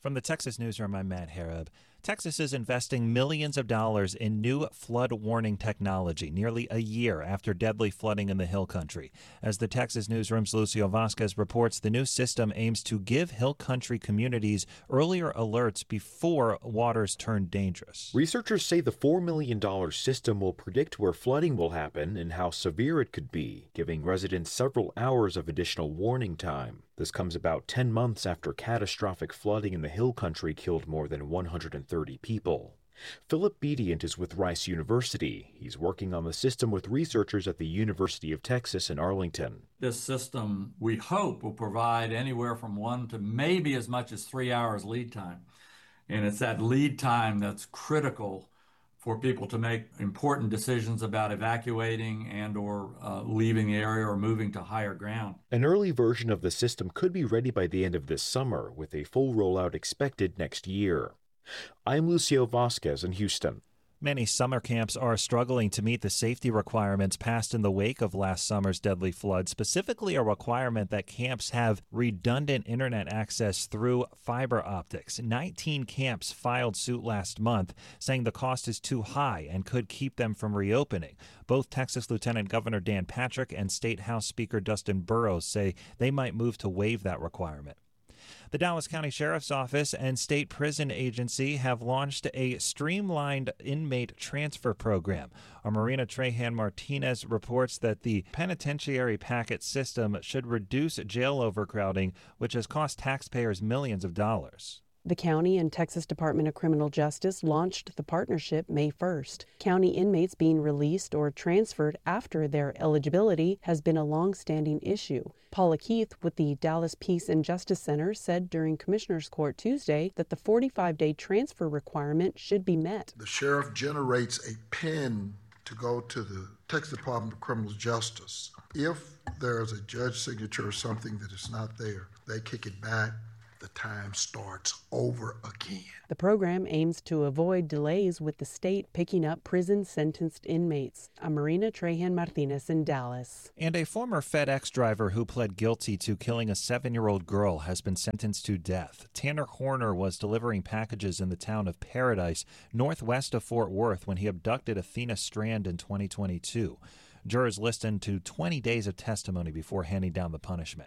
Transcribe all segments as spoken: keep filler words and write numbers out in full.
From the Texas Newsroom, I'm Matt Harab. Texas is investing millions of dollars in new flood warning technology nearly a year after deadly flooding in the Hill Country. As the Texas Newsroom's Lucio Vasquez reports, the new system aims to give Hill Country communities earlier alerts before waters turn dangerous. Researchers say the four million dollars system will predict where flooding will happen and how severe it could be, giving residents several hours of additional warning time. This comes about ten months after catastrophic flooding in the Hill Country killed more than one hundred thirty people. Philip Bedient is with Rice University. He's working on the system with researchers at the University of Texas in Arlington. This system, we hope, will provide anywhere from one to maybe as much as three hours lead time. And it's that lead time that's critical for people to make important decisions about evacuating and or uh, leaving the area or moving to higher ground. An early version of the system could be ready by the end of this summer, with a full rollout expected next year. I'm Lucio Vasquez in Houston. Many summer camps are struggling to meet the safety requirements passed in the wake of last summer's deadly flood, specifically a requirement that camps have redundant internet access through fiber optics. nineteen camps filed suit last month, saying the cost is too high and could keep them from reopening. Both Texas Lieutenant Governor Dan Patrick and State House Speaker Dustin Burrows say they might move to waive that requirement. The Dallas County Sheriff's Office and State Prison Agency have launched a streamlined inmate transfer program. Our Marina Trahan Martinez reports that the penitentiary packet system should reduce jail overcrowding, which has cost taxpayers millions of dollars. The county and Texas Department of Criminal Justice launched the partnership May first. County inmates being released or transferred after their eligibility has been a long-standing issue. Paula Keith with the Dallas Peace and Justice Center said during Commissioner's Court Tuesday that the forty-five day transfer requirement should be met. The sheriff generates a pin to go to the Texas Department of Criminal Justice. If there's a judge signature or something that is not there, they kick it back. The time starts over again. The program aims to avoid delays with the state picking up prison-sentenced inmates. I'm Marina Trahan Martinez in Dallas. And a former FedEx driver who pled guilty to killing a seven-year-old girl has been sentenced to death. Tanner Horner was delivering packages in the town of Paradise, northwest of Fort Worth, when he abducted Athena Strand in twenty twenty-two. Jurors listened to twenty days of testimony before handing down the punishment.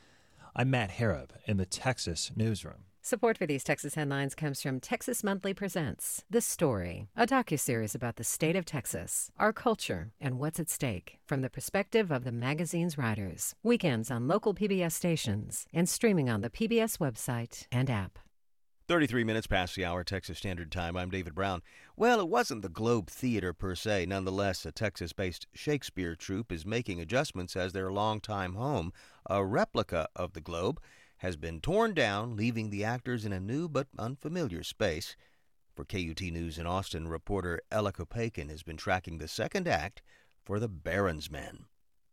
I'm Matt Harab in the Texas Newsroom. Support for these Texas headlines comes from Texas Monthly Presents The Story, a docuseries about the state of Texas, our culture, and what's at stake from the perspective of the magazine's writers. Weekends on local P B S stations and streaming on the P B S website and app. thirty-three minutes past the hour, Texas Standard Time. I'm David Brown. Well, it wasn't the Globe Theater per se. Nonetheless, a Texas-based Shakespeare troupe is making adjustments as their longtime home, a replica of the Globe, has been torn down, leaving the actors in a new but unfamiliar space. For K U T News in Austin, reporter Ella Kopeikin has been tracking the second act for The Barron's Men.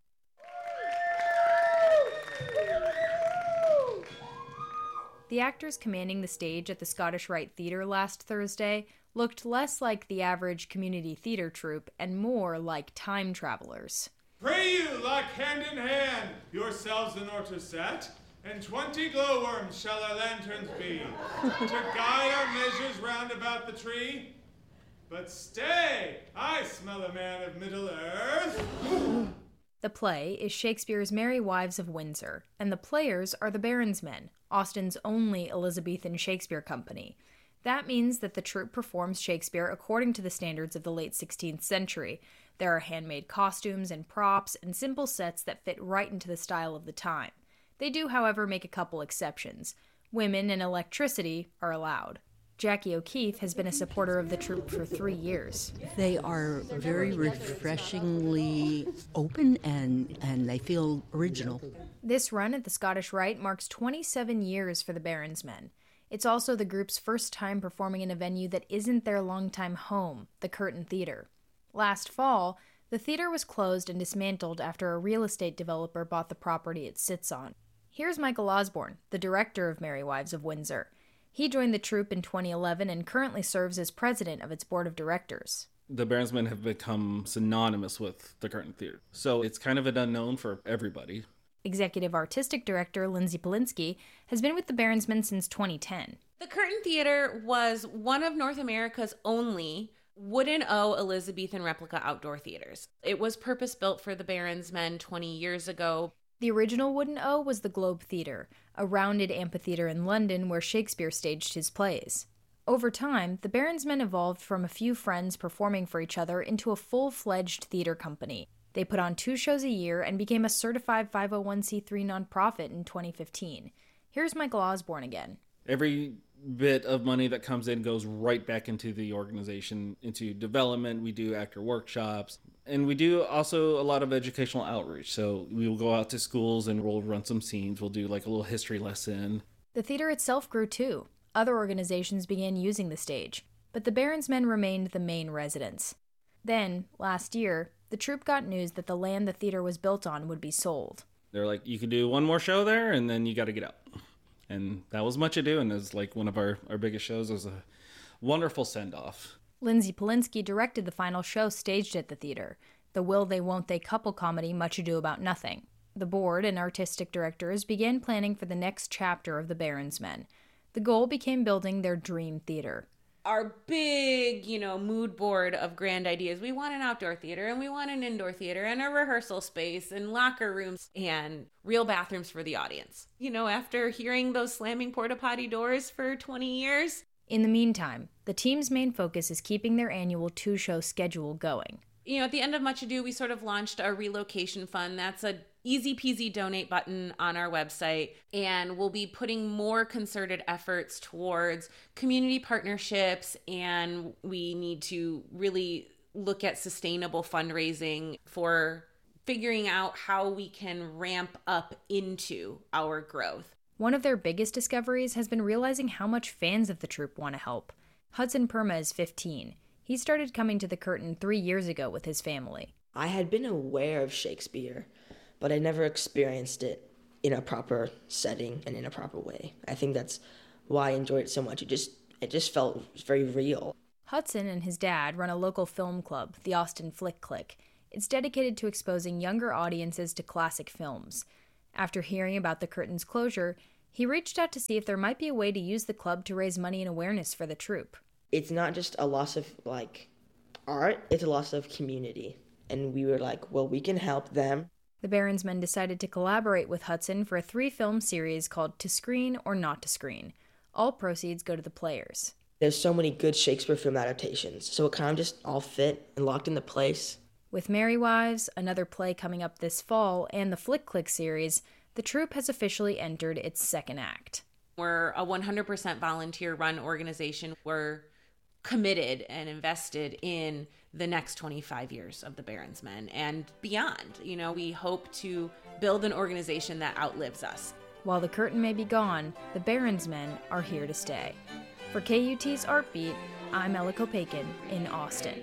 The actors commanding the stage at the Scottish Rite Theatre last Thursday looked less like the average community theatre troupe and more like time travelers. Pray you, lock hand in hand, yourselves in order set, and twenty glowworms shall our lanterns be, to guide our measures round about the tree. But stay, I smell a man of Middle Earth. The play is Shakespeare's Merry Wives of Windsor, and the players are the Barron's Men, Austin's only Elizabethan Shakespeare company. That means that the troupe performs Shakespeare according to the standards of the late sixteenth century. There are handmade costumes and props and simple sets that fit right into the style of the time. They do, however, make a couple exceptions. Women and electricity are allowed. Jackie O'Keefe has been a supporter of the troupe for three years. They are very refreshingly open and, and they feel original. This run at the Scottish Rite marks twenty-seven years for the Barron's Men. It's also the group's first time performing in a venue that isn't their longtime home, the Curtin Theatre. Last fall, the theater was closed and dismantled after a real estate developer bought the property it sits on. Here's Michael Osborne, the director of Merry Wives of Windsor. He joined the troupe in twenty eleven and currently serves as president of its board of directors. The Barron's Men have become synonymous with the Curtin Theatre, so it's kind of an unknown for everybody. Executive Artistic Director Lindsay Polinsky has been with the Barron's Men since twenty ten. The Curtain Theater was one of North America's only wooden O Elizabethan replica outdoor theaters. It was purpose-built for the Barons Men twenty years ago. The original wooden O was the Globe Theatre, a rounded amphitheater in London where Shakespeare staged his plays. Over time, the Barons Men evolved from a few friends performing for each other into a full-fledged theater company. They put on two shows a year and became a certified five oh one c three nonprofit in twenty fifteen. Here's Michael Osborne again. Every bit of money that comes in goes right back into the organization, into development. We do actor workshops, and we do also a lot of educational outreach. So we will go out to schools and we'll run some scenes. We'll do like a little history lesson. The theater itself grew too. Other organizations began using the stage, but the Barons Men remained the main residence. Then, last year, the troupe got news that the land the theater was built on would be sold. They're like, you can do one more show there, and then you got to get out. And that was much ado, and it was like one of our, our biggest shows. It was a wonderful send-off. Lindsay Polinsky directed the final show staged at the theater, the Will They Won't They couple comedy Much Ado About Nothing. The board and artistic directors began planning for the next chapter of the Barons Men. The goal became building their dream theater. Our big, you know, mood board of grand ideas. We want an outdoor theater, and we want an indoor theater, and a rehearsal space, and locker rooms, and real bathrooms for the audience. You know, after hearing those slamming porta potty doors for twenty years. In the meantime, the team's main focus is keeping their annual two-show schedule going. You know, at the end of Much Ado, we sort of launched a relocation fund. That's a easy peasy donate button on our website, and we'll be putting more concerted efforts towards community partnerships, and we need to really look at sustainable fundraising for figuring out how we can ramp up into our growth. One of their biggest discoveries has been realizing how much fans of the troupe want to help. Hudson Perma is fifteen. He started coming to the Curtain three years ago with his family. I had been aware of Shakespeare, but I never experienced it in a proper setting and in a proper way. I think that's why I enjoyed it so much. It just it just felt very real. Hudson and his dad run a local film club, the Austin Flick Click. It's dedicated to exposing younger audiences to classic films. After hearing about the Curtain's closure, he reached out to see if there might be a way to use the club to raise money and awareness for the troupe. It's not just a loss of, like, art, it's a loss of community. And we were like, well, we can help them. The Barons Men decided to collaborate with Hudson for a three-film series called To Screen or Not to Screen. All proceeds go to the players. There's so many good Shakespeare film adaptations, so it kind of just all fit and locked into place. With Merry Wives, another play coming up this fall, and the Flick Click series, the troupe has officially entered its second act. We're a one hundred percent volunteer-run organization. We're committed and invested in the next twenty-five years of the Barons Men and beyond. You know, we hope to build an organization that outlives us. While the Curtain may be gone, the Barons Men are here to stay. For K U T's Art Beat, I'm Ella Kopeikin in Austin.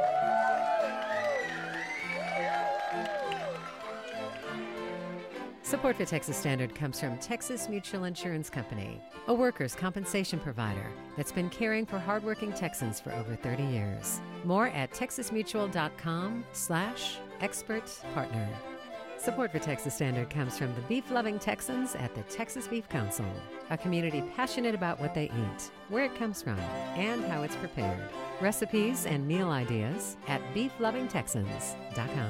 Support for Texas Standard comes from Texas Mutual Insurance Company, a workers' compensation provider that's been caring for hardworking Texans for over thirty years. More at texasmutual.com slash expert partner. Support for Texas Standard comes from the beef-loving Texans at the Texas Beef Council, a community passionate about what they eat, where it comes from, and how it's prepared. Recipes and meal ideas at beef loving texans dot com.